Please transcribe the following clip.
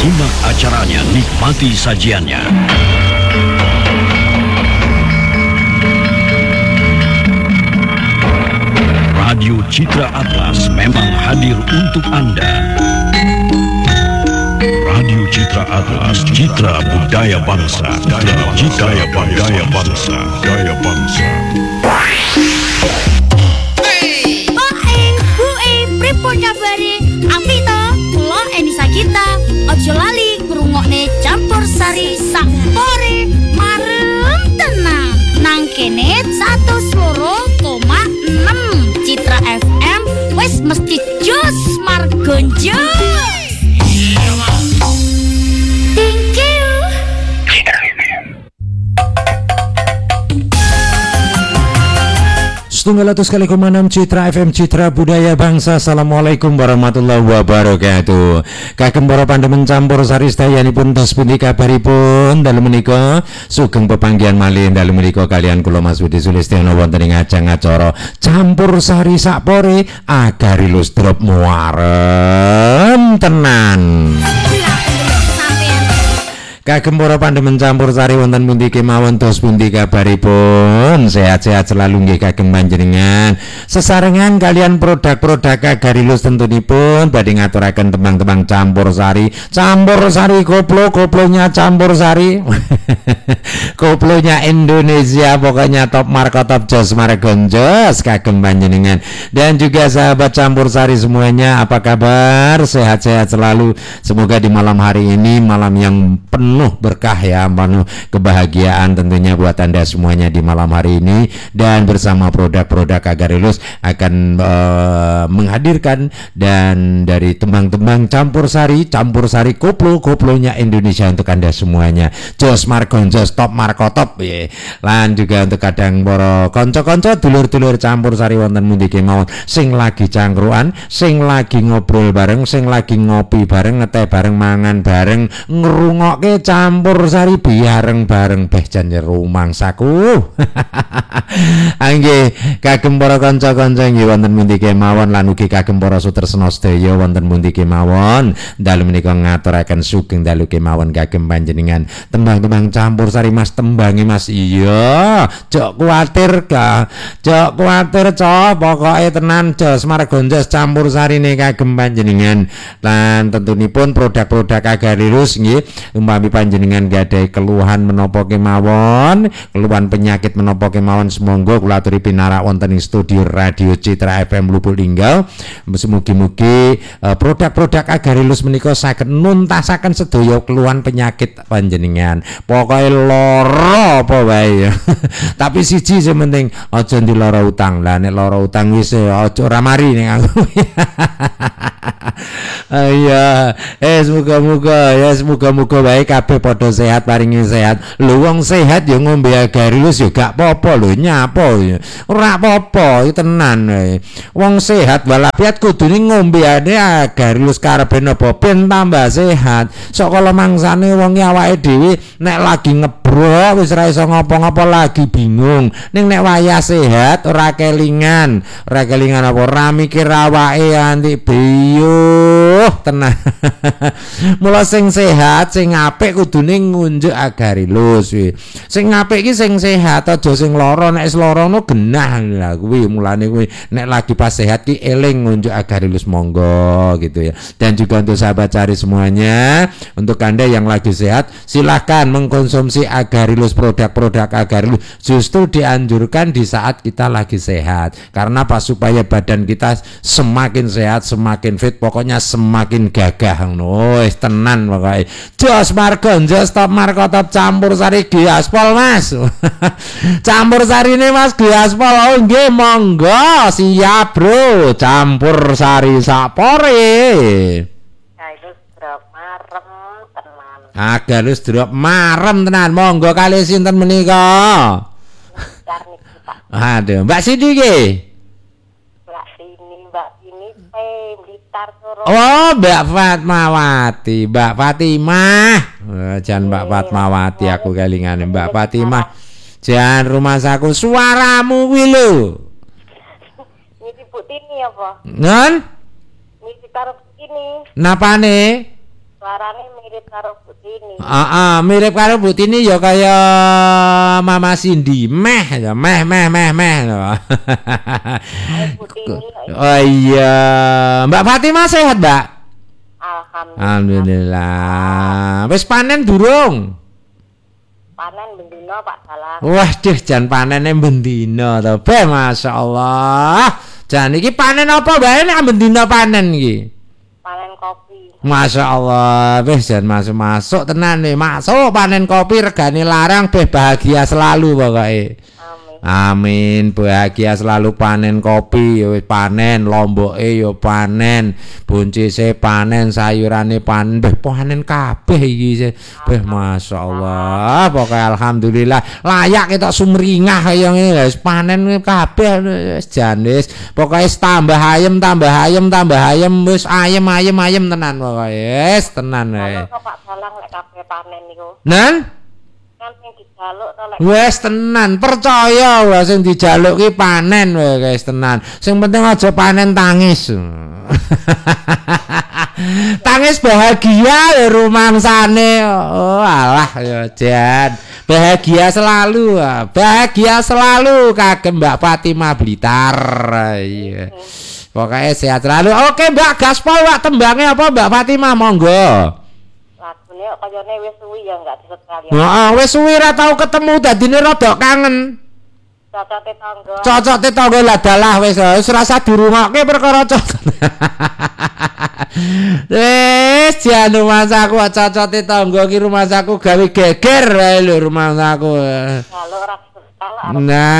Simak acaranya, nikmati sajiannya. Radio Citra Atlas memang hadir untuk Anda. Radio Citra Atlas, citra budaya bangsa, budaya bangsa. Pripun kabare? Apito, kula Enisa Gita. Ojo lali ngrungokne Campur Sari sak pore marem tenang. Nang kene 102,6 Citra FM wis mesti jos margonjo. Thank you. 100,6 Citra FM, Citra Budaya Bangsa. Assalamualaikum warahmatullahi wabarakatuh. Kagem para pandemen Campur Sari sedayanipun tos pundi kabaripun dalem menika sugeng pepanggihan malih dalem menika kalian kula Mas Budi Sulistiono wonten ing ajang acara Campur Sari sakpore agarilus drop muarem tenan. Kagem para pandemen Campur Sari wonten pundi kemawon tos pundi kabaripun, sehat-sehat selalu nggih kagem panjenengan. Sesarengan kalian produk-produk agarilus tentunipun badhe ngaturaken tembang-tembang Campur Sari. Campur Sari koplo-koplonya Campur Sari. Koplonya Indonesia, pokoknya top marko top jos margonjos kagem panjenengan. Dan juga sahabat Campur Sari semuanya, apa kabar? Sehat-sehat selalu. Semoga di malam hari ini malam yang penuh berkah ya, penuh kebahagiaan tentunya buat Anda semuanya di malam hari ini. Dan bersama produk-produk agarilus akan menghadirkan dan dari tembang-tembang Campur Sari koplo-koplonya Indonesia untuk Anda semuanya. Jos margonjos top markotop ya. Lan juga untuk kadang para kanca-kanca dulur-dulur Campur Sari wonten mundi kemawon sing lagi cangkruan, sing lagi ngobrol bareng, sing lagi ngopi bareng, ngeteh bareng, mangan bareng, ngrungokke Campur Sari bareng-bareng beh jan rumangsaku. Angge kagem para kanca-kanca nggih wonten mundi kemawon lan ugi kagem para sutresna sedaya wonten mundi kemawon dalu menika ngaturaken sugeng dalu kemawon kagem panjenengan tembang-tembang Campur Sari Mas, tembange Mas. Iya, jok kuwatir cok, pokoke tenan jos margonjos Campur Sari ne kagem panjenengan. Lan tentunipun produk-produk agarilus nggih umpami panjenengan gadai keluhan menapa kemawon, keluhan penyakit menapa kemawon, semonggo kula aturi pinarak wonten ing studio Radio Citra FM Lubulinggal. Mugi-mugi produk-produk agarilus menika saged nuntasaken sedaya keluhan penyakit panjenengan. Pokoke lara apa wae. Tapi siji sing penting aja ndilara utang. Lah nek lara utang wis aja ora mari ning aku. Iya, semoga-moga wae kabeh padha sehat, paringi sehat. Lho wong sehat ya ngombe agarilus ya gak apa-apa lho, nyapa ya. Ora apa-apa, iki tenan wae. Wong sehat walafiat kudune ngombeane agarilus karepe napa ben tambah sehat. Sok kala mangsane wong awake dhewe nek lagi ngebrok wis ora iso ngapa-ngapa lagi bingung. Ning nek wayah sehat ora kelingan apa ora mikir awake anti biyo tenang. Mula sing sehat, sing apik kudune ngunjuk agarilus kuwi. Sing apik iki sing sehat, aja sing lara. Nek wis lara no genah lah kuwi. Mulane kuwi nek lagi pas sehat ki eling ngunjuk agarilus monggo gitu ya. Dan juga untuk sahabat Cari semuanya, untuk Anda yang lagi sehat silahkan mengkonsumsi agarilus, produk-produk agarilus. Justru dianjurkan di saat kita lagi sehat. Karena apa? Supaya badan kita semakin sehat, semakin fit, pokoknya semakin gagah. Wis tenan pokoke. Jos margonjos top markotop Campur Sari Giaspol Mas. Campur Sari ini Mas Giaspol. Oh nggih monggo, siap bro. Campur Sari sakpore. Agarilus drop marem tenan. Agarilus drop marem tenan. Monggo kalih sinten menika? Aduh, Mbak Sidi nggih. Mbak ini Blitar Soro. Oh, Mbak Fatmawati, Mbak Fatimah. Jan Mbak Fatmawati aku kelingane Mbak Fatimah. Jan rumah saku suaramu kuwi lho. Niki Bu Tini apa? Ngon? Niki karo ini. Napane? Suarane mirip karo Bu Tini. Mirip karo Bu Tini ya kaya Mama Cindy. Meh ya, meh. Ayo Bu Tini. Oh iya, Mbak Fatimah sehat, Mbak? Alhamdulillah. Alhamdulillah. Wis panen durung? Panen bendino Pak Dalang. Waduh, jan panene bendina to. Be, masyaallah. Jan iki panen apa bae nek bendina panen iki? Panen kopi. Masyaallah, wis jan masuk tenan nih. Masuk panen kopi regane larang beh bahagia selalu pokoke. Amin. Amin, bahagia selalu panen kopi, ya panen lomboke ya panen, buncise panen, sayurane panen, panen kabeh iki. Masyaallah, pokoke alhamdulillah layak kita sumringah kaya ngene wis panen kabeh wis jan wis pokoke tambah ayem wis ayem tenan pokoke wis tenan wae. Kalau Pak Dalang lek kabeh panen niku. Nan Kan sing dijaluk to lek wes tenan, percaya wae sing dijaluk ki panen wae guys tenan. Sing penting aja panen tangis. Tangis bahagia ya rumangsane. Oh alah ya Jan. Bahagia selalu kagem Mbak Fatimah Blitar. Iya. Pokoknya sehat selalu. Oke Mbak gaspol Mbak tembangnya apa Mbak Fatimah monggo. lagune kok kayane wis suwi ya enggak disekali. Heeh, wis suwi ra tau ketemu dadine rada kangen. Cocote tangga lah dalah wis rasa dirungokke perkara cocot. Wis jan rumahku cocote tangga ki rumahku gawe geger ae lho rumahku. Kalau ora Nah